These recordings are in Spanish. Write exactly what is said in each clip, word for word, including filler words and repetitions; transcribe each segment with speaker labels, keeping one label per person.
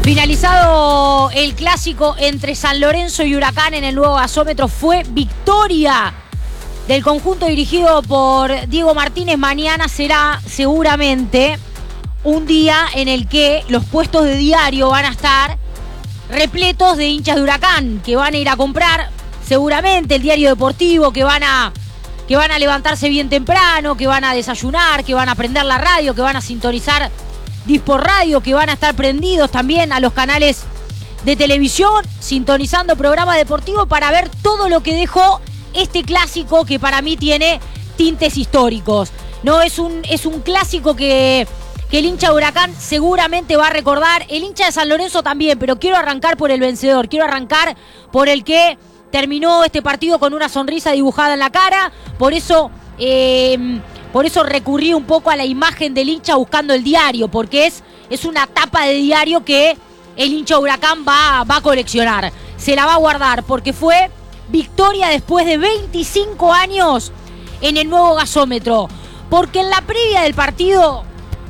Speaker 1: Finalizado el clásico entre San Lorenzo y Huracán en el nuevo gasómetro, fue victoria del conjunto dirigido por Diego Martínez. Mañana será seguramente un día en el que los puestos de diario van a estar repletos de hinchas de Huracán, que van a ir a comprar seguramente el diario deportivo, que van a, que van a levantarse bien temprano, que van a desayunar, que van a prender la radio, que van a sintonizar Dispor Radio, que van a estar prendidos también a los canales de televisión, sintonizando programa deportivo para ver todo lo que dejó este clásico, que para mí tiene tintes históricos. No, es un, es un clásico que, que el hincha de Huracán seguramente va a recordar, el hincha de San Lorenzo también, pero quiero arrancar por el vencedor, quiero arrancar por el que terminó este partido con una sonrisa dibujada en la cara. Por eso... Eh, Por eso recurrí un poco a la imagen del hincha buscando el diario, porque es, es una tapa de diario que el hincha Huracán va, va a coleccionar. Se la va a guardar, porque fue victoria después de veinticinco años en el nuevo gasómetro. Porque en la previa del partido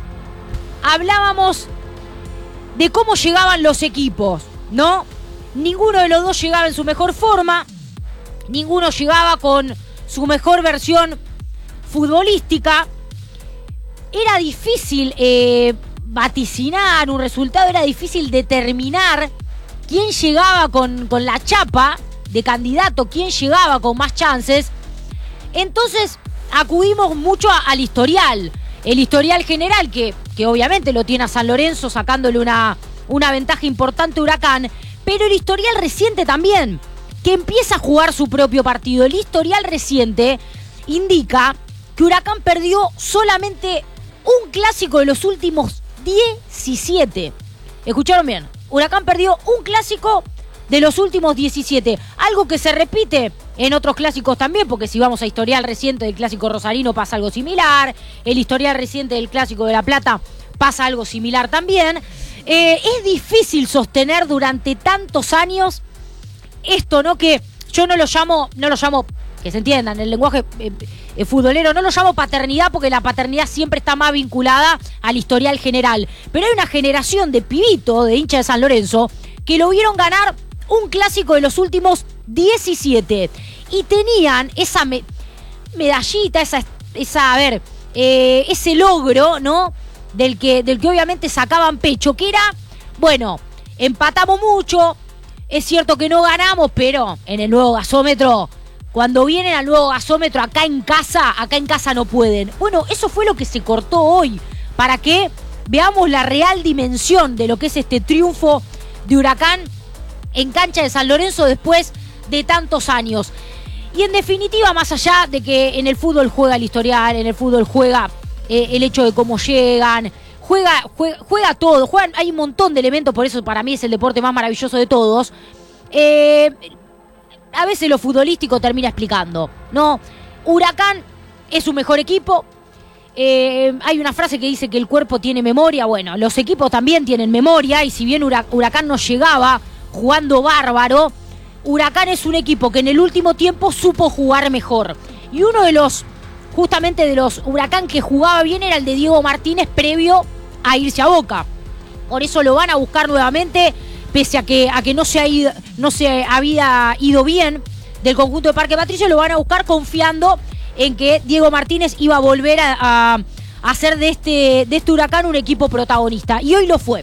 Speaker 1: hablábamos de cómo llegaban los equipos, ¿no? Ninguno de los dos llegaba en su mejor forma, ninguno llegaba con su mejor versión futbolística. Era difícil eh, vaticinar un resultado, era difícil determinar quién llegaba con, con la chapa de candidato, quién llegaba con más chances. Entonces acudimos mucho a, al historial, el historial general que, que obviamente lo tiene a San Lorenzo sacándole una, una ventaja importante a Huracán, pero el historial reciente también, que empieza a jugar su propio partido. El historial reciente indica que Huracán perdió solamente un clásico de los últimos diecisiete. ¿Escucharon bien? Huracán perdió un clásico de los últimos diecisiete. Algo que se repite en otros clásicos también, porque si vamos a historial reciente del clásico rosarino pasa algo similar. El historial reciente del clásico de La Plata pasa algo similar también. Eh, es difícil sostener durante tantos años esto, ¿no? Que yo no lo llamo, no lo llamo... que se entiendan, el lenguaje eh, eh, futbolero, no lo llamo paternidad porque la paternidad siempre está más vinculada al historial general. Pero hay una generación de pibitos, de hinchas de San Lorenzo, que lo vieron ganar un clásico de los últimos diecisiete. Y tenían esa me- medallita, esa, esa, a ver, eh, ese logro, ¿no? Del que, del que obviamente sacaban pecho, que era, bueno, empatamos mucho, es cierto que no ganamos, pero en el nuevo gasómetro... Cuando vienen al nuevo gasómetro acá en casa, acá en casa no pueden. Bueno, eso fue lo que se cortó hoy, para que veamos la real dimensión de lo que es este triunfo de Huracán en cancha de San Lorenzo después de tantos años. Y en definitiva, más allá de que en el fútbol juega el historial, en el fútbol juega eh, el hecho de cómo llegan, juega, juega, juega todo, juegan, hay un montón de elementos, por eso para mí es el deporte más maravilloso de todos. Eh... A veces lo futbolístico termina explicando, ¿no? Huracán es su mejor equipo. Eh, hay una frase que dice que el cuerpo tiene memoria. Bueno, los equipos también tienen memoria. Y si bien Huracán no llegaba jugando bárbaro, Huracán es un equipo que en el último tiempo supo jugar mejor. Y uno de los, justamente de los Huracán que jugaba bien era el de Diego Martínez previo a irse a Boca. Por eso lo van a buscar nuevamente, pese a que, a que no, se ha ido, no se había ido bien del conjunto de Parque Patricio, lo van a buscar confiando en que Diego Martínez iba a volver a, a, a hacer de este, de este Huracán un equipo protagonista. Y hoy lo fue.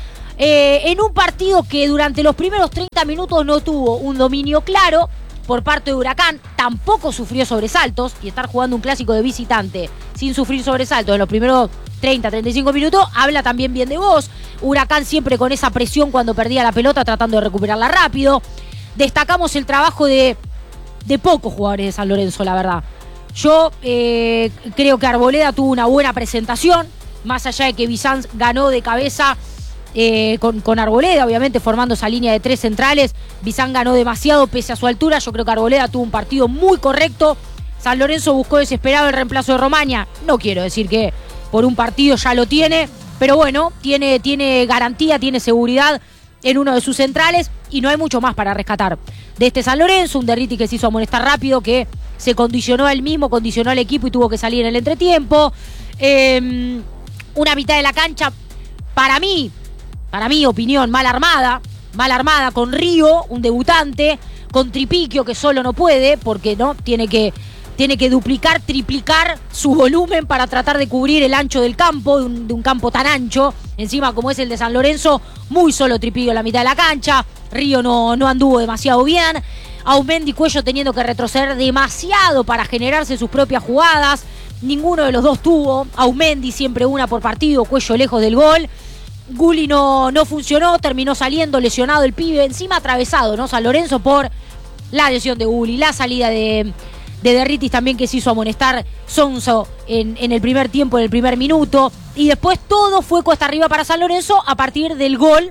Speaker 1: Eh, en un partido que durante los primeros treinta minutos no tuvo un dominio claro por parte de Huracán, tampoco sufrió sobresaltos, y estar jugando un clásico de visitante sin sufrir sobresaltos en los primeros treinta, treinta y cinco minutos, habla también bien de vos. Huracán siempre con esa presión cuando perdía la pelota, tratando de recuperarla rápido. Destacamos el trabajo de, de pocos jugadores de San Lorenzo, la verdad. Yo eh, creo que Arboleda tuvo una buena presentación, más allá de que Bizán ganó de cabeza eh, con, con Arboleda, obviamente formando esa línea de tres centrales. Bizán ganó demasiado pese a su altura. Yo creo que Arboleda tuvo un partido muy correcto. San Lorenzo buscó desesperado el reemplazo de Romaña. No quiero decir que por un partido ya lo tiene, pero bueno, tiene, tiene garantía, tiene seguridad en uno de sus centrales y no hay mucho más para rescatar de este San Lorenzo. Un Derriti que se hizo amonestar rápido, que se condicionó a él mismo, condicionó al equipo y tuvo que salir en el entretiempo. Eh, una mitad de la cancha, para mí, para mi opinión, mal armada, mal armada con Río, un debutante, con Tripiquio, que solo no puede, porque no tiene que, tiene que duplicar, triplicar su volumen para tratar de cubrir el ancho del campo, de un, de un campo tan ancho, encima como es el de San Lorenzo, muy solo Tripiquio en la mitad de la cancha, Río no, no anduvo demasiado bien, Aumendi y Cuello teniendo que retroceder demasiado para generarse sus propias jugadas, ninguno de los dos tuvo, Aumendi siempre una por partido, Cuello lejos del gol. Gulli no, no funcionó, terminó saliendo lesionado el pibe, encima atravesado, ¿no? San Lorenzo por la lesión de Gulli, la salida de, de Derritis también, que se hizo amonestar Sonso en, en el primer tiempo, en el primer minuto, y después todo fue cuesta arriba para San Lorenzo a partir del gol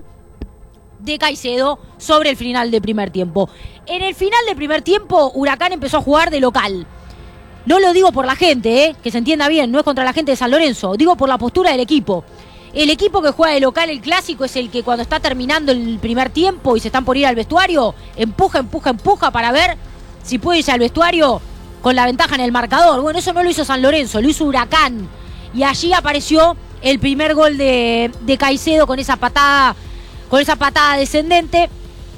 Speaker 1: de Caicedo sobre el final del primer tiempo. En el final del primer tiempo, Huracán empezó a jugar de local. No lo digo por la gente, ¿eh? Que se entienda bien, no es contra la gente de San Lorenzo, digo por la postura del equipo. El equipo que juega de local, el clásico, es el que cuando está terminando el primer tiempo y se están por ir al vestuario, empuja, empuja, empuja para ver si puede irse al vestuario con la ventaja en el marcador. Bueno, eso no lo hizo San Lorenzo, lo hizo Huracán. Y allí apareció el primer gol de, de Caicedo con esa patada, con esa patada descendente.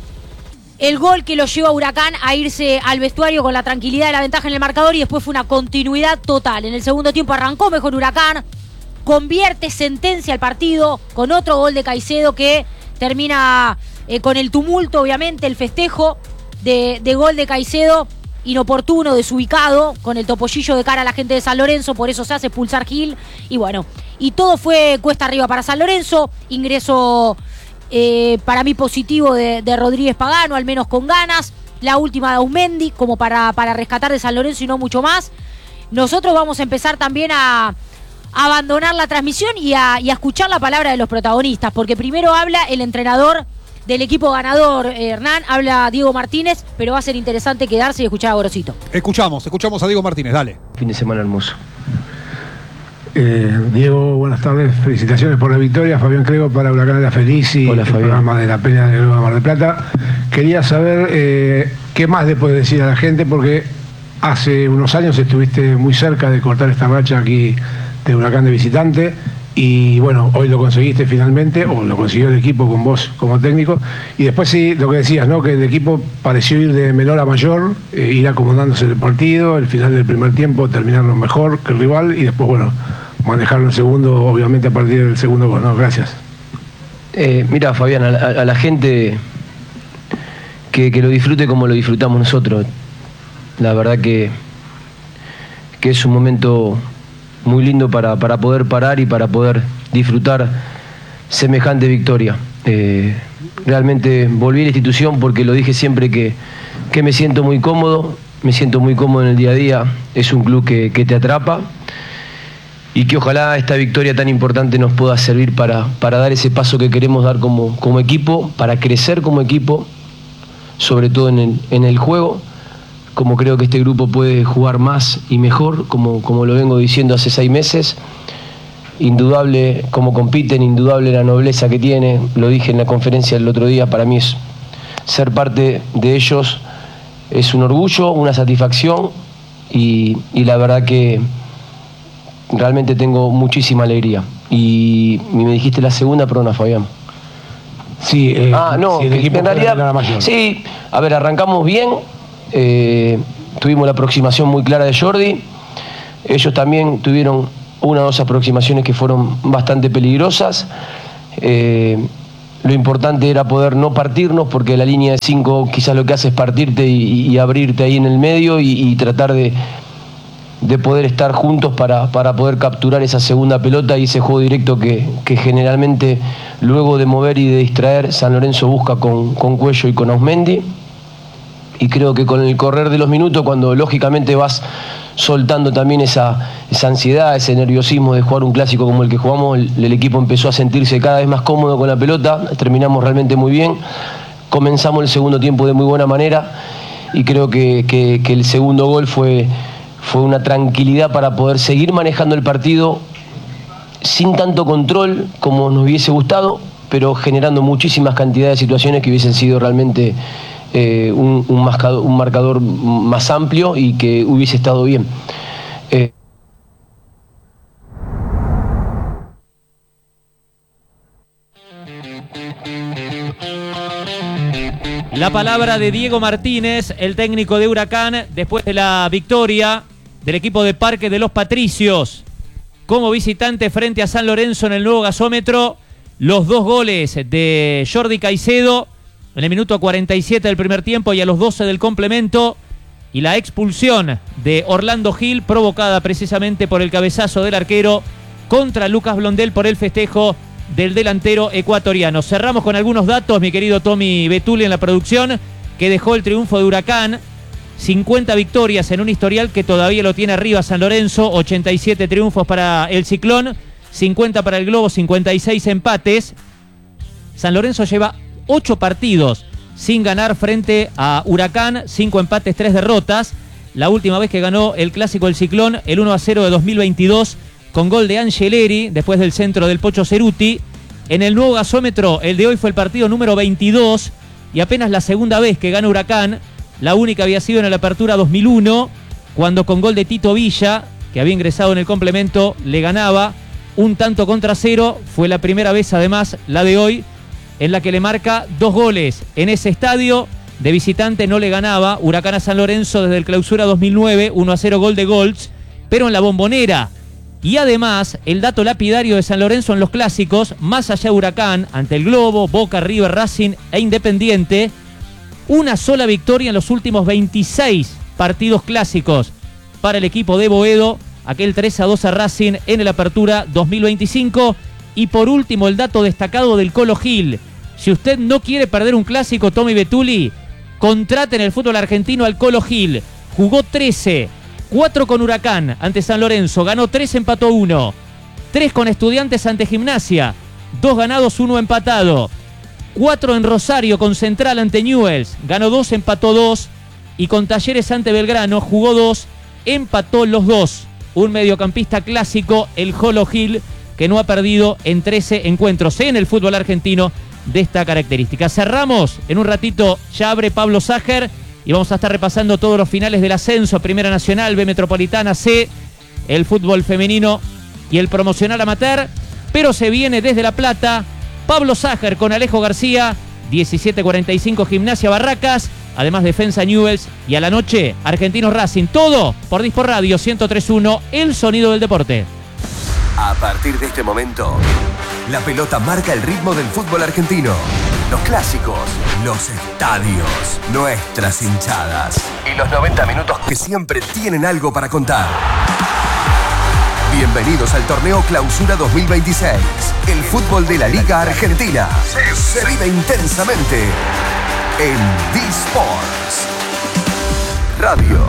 Speaker 1: El gol que lo llevó a Huracán a irse al vestuario con la tranquilidad de la ventaja en el marcador, y después fue una continuidad total. En el segundo tiempo arrancó mejor Huracán, convierte, sentencia el partido con otro gol de Caicedo que termina eh, con el tumulto, obviamente, el festejo de, de gol de Caicedo, inoportuno, desubicado, con el topollillo de cara a la gente de San Lorenzo, por eso se hace expulsar Gil, y bueno, y todo fue cuesta arriba para San Lorenzo, ingreso eh, para mí positivo de, de Rodríguez Pagano, al menos con ganas, la última de Aumendi, como para, para rescatar de San Lorenzo y no mucho más. Nosotros vamos a empezar también a abandonar la transmisión y a, y a escuchar la palabra de los protagonistas, porque primero habla el entrenador del equipo ganador, eh, Hernán, habla Diego Martínez, pero va a ser interesante quedarse y escuchar a Gorosito.
Speaker 2: Escuchamos, escuchamos a Diego Martínez, dale.
Speaker 3: Fin de semana hermoso.
Speaker 4: Eh, Diego, buenas tardes, felicitaciones por la victoria. Fabián Crego para Huracán de la Feliz y
Speaker 3: Hola,
Speaker 4: el
Speaker 3: Fabián.
Speaker 4: programa de la Peña de Nueva Mar del Plata. Quería saber eh, qué más le puedes decir a la gente, porque hace unos años estuviste muy cerca de cortar esta racha aquí de Huracán de visitante, y bueno, hoy lo conseguiste finalmente, o lo consiguió el equipo con vos como técnico, y después sí, lo que decías, ¿no? Que el equipo pareció ir de menor a mayor, eh, ir acomodándose en el partido, el final del primer tiempo terminarlo mejor que el rival, y después, bueno, manejarlo en segundo, obviamente a partir del segundo gol, ¿no? Gracias.
Speaker 3: Eh, mira, Fabián, a la, a la gente que, que lo disfrute como lo disfrutamos nosotros. La verdad que, que es un momento muy lindo para, para poder parar y para poder disfrutar semejante victoria. Eh, realmente volví a la institución porque lo dije siempre que, que me siento muy cómodo, me siento muy cómodo en el día a día, es un club que, que te atrapa, y que ojalá esta victoria tan importante nos pueda servir para, para dar ese paso que queremos dar como, como equipo, para crecer como equipo, sobre todo en el, en el juego, como creo que este grupo puede jugar más y mejor, como, como lo vengo diciendo hace seis meses. Indudable cómo compiten, indudable la nobleza que tiene, lo dije en la conferencia el otro día, para mí es ser parte de ellos es un orgullo, una satisfacción, y, y la verdad que realmente tengo muchísima alegría. Y, y me dijiste la segunda, perdona, Fabián.
Speaker 4: Sí, eh,
Speaker 3: ah, no,
Speaker 4: si el
Speaker 3: que
Speaker 4: equipo
Speaker 3: en realidad,
Speaker 4: fuera mayor.
Speaker 3: sí, a ver, arrancamos bien, eh, tuvimos la aproximación muy clara de Jordi, ellos también tuvieron una o dos aproximaciones que fueron bastante peligrosas, eh, lo importante era poder no partirnos, porque la línea de cinco quizás lo que hace es partirte y, y abrirte ahí en el medio y, y tratar de, de poder estar juntos para, para poder capturar esa segunda pelota y ese juego directo que, que generalmente luego de mover y de distraer San Lorenzo busca con, con Cuello y con Aumendi. Y creo que con el correr de los minutos, cuando lógicamente vas soltando también esa, esa ansiedad, ese nerviosismo de jugar un clásico como el que jugamos, el, el equipo empezó a sentirse cada vez más cómodo con la pelota, terminamos realmente muy bien, comenzamos el segundo tiempo de muy buena manera, y creo que, que, que el segundo gol fue, fue una tranquilidad para poder seguir manejando el partido sin tanto control como nos hubiese gustado, pero generando muchísimas cantidades de situaciones que hubiesen sido realmente Eh, un, un, marcador, un marcador más amplio y que hubiese estado bien. Eh.
Speaker 5: La palabra de Diego Martínez, el técnico de Huracán, después de la victoria del equipo de Parque de los Patricios como visitante frente a San Lorenzo en el nuevo gasómetro. Los dos goles de Jordi Caicedo en el minuto cuarenta y siete del primer tiempo y a los doce del complemento, y la expulsión de Orlando Gil provocada precisamente por el cabezazo del arquero contra Lucas Blondel por el festejo del delantero ecuatoriano. Cerramos con algunos datos, mi querido Tommy Betuli en la producción, que dejó el triunfo de Huracán. cincuenta victorias en un historial que todavía lo tiene arriba San Lorenzo, ochenta y siete triunfos para el Ciclón, cincuenta para el Globo, cincuenta y seis empates. San Lorenzo lleva ocho partidos sin ganar frente a Huracán, cinco empates, tres derrotas. La última vez que ganó el clásico del Ciclón, el uno a cero de dos mil veintidós, con gol de Angeleri, después del centro del Pocho Ceruti. En el nuevo gasómetro, el de hoy fue el partido número veintidós, y apenas la segunda vez que gana Huracán. La única había sido en la apertura dos mil uno, cuando con gol de Tito Villa, que había ingresado en el complemento, le ganaba un tanto contra cero. Fue la primera vez, además, la de hoy, en la que le marca dos goles. En ese estadio, de visitante, no le ganaba Huracán a San Lorenzo desde el clausura dos mil nueve, uno a cero gol de Golds, pero en la Bombonera. Y además, el dato lapidario de San Lorenzo en los clásicos, más allá de Huracán, ante el Globo, Boca, River, Racing e Independiente, una sola victoria en los últimos veintiséis partidos clásicos para el equipo de Boedo, aquel tres a dos a Racing en el Apertura dos mil veinticinco. Y por último, el dato destacado del Colo Gil. Si usted no quiere perder un clásico, Tommy Betuli, contrate en el fútbol argentino al Colo Gil. Jugó trece, cuatro con Huracán ante San Lorenzo, ganó tres, empató uno. tres con Estudiantes ante Gimnasia, dos ganados, uno empatado. cuatro en Rosario con Central ante Newell's, ganó dos, empató dos. Y con Talleres ante Belgrano, jugó dos, empató los dos. Un mediocampista clásico, el Colo Gil, que no ha perdido en trece encuentros en el fútbol argentino de esta característica. Cerramos, en un ratito ya abre Pablo Ságer y vamos a estar repasando todos los finales del ascenso, Primera Nacional, B Metropolitana, C, el fútbol femenino y el promocional amateur. Pero se viene desde La Plata Pablo Ságer con Alejo García, diecisiete cuarenta y cinco Gimnasia Barracas, además Defensa Newell's, y a la noche Argentinos Racing. Todo por Dispor Radio ciento tres punto uno, el sonido del deporte.
Speaker 6: A partir de este momento, la pelota marca el ritmo del fútbol argentino. Los clásicos, los estadios, nuestras hinchadas y los noventa minutos que siempre tienen algo para contar. Bienvenidos al torneo Clausura dos mil veintiséis. El fútbol de la Liga Argentina se vive intensamente en Dispor Radio.